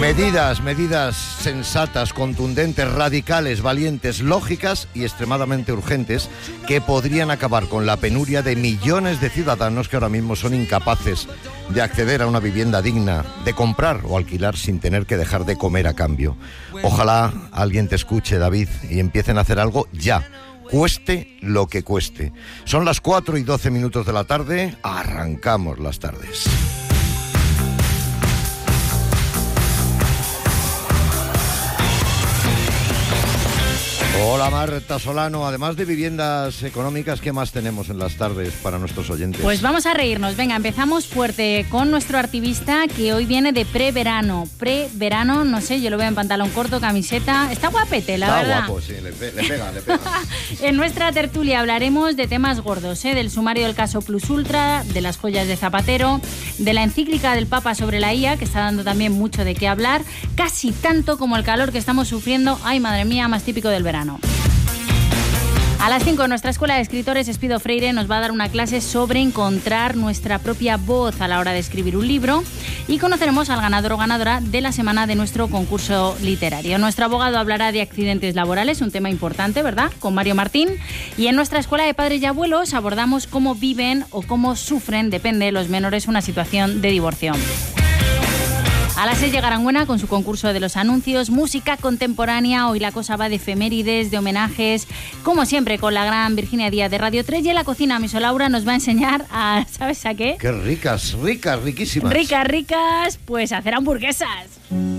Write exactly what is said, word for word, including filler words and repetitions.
Medidas, medidas sensatas, contundentes, radicales, valientes, lógicas y extremadamente urgentes que podrían acabar con la penuria de millones de ciudadanos que ahora mismo son incapaces de acceder a una vivienda digna, de comprar o alquilar sin tener que dejar de comer a cambio. Ojalá alguien te escuche, David, y empiecen a hacer algo ya. Cueste lo que cueste. Son las cuatro y doce minutos de la tarde. Arrancamos las tardes. Hola Marta Solano, además de viviendas económicas, ¿qué más tenemos en las tardes para nuestros oyentes? Pues vamos a reírnos, venga, empezamos fuerte con nuestro activista que hoy viene de preverano, preverano, no sé, yo lo veo en pantalón corto, camiseta, está guapete, la está verdad. Está guapo, sí, le, pe- le pega, le pega. En nuestra tertulia hablaremos de temas gordos, ¿eh? Del sumario del caso Plus Ultra, de las joyas de Zapatero, de la encíclica del Papa sobre la I A, que está dando también mucho de qué hablar, casi tanto como el calor que estamos sufriendo, ay madre mía, más típico del verano. A las cinco, nuestra escuela de escritores Espido Freire nos va a dar una clase sobre encontrar nuestra propia voz a la hora de escribir un libro y conoceremos al ganador o ganadora de la semana de nuestro concurso literario. Nuestro abogado hablará de accidentes laborales, un tema importante, ¿verdad?, con Mario Martín. Y en nuestra escuela de padres y abuelos abordamos cómo viven o cómo sufren, depende, los menores una situación de divorcio. A las seis llega Aranguena con su concurso de los anuncios, música contemporánea, hoy la cosa va de efemérides, de homenajes, como siempre con la gran Virginia Díaz de Radio tres, y en la cocina Miso Laura nos va a enseñar a, ¿sabes a qué? Qué ricas, ricas, riquísimas. Ricas, ricas, pues a hacer hamburguesas.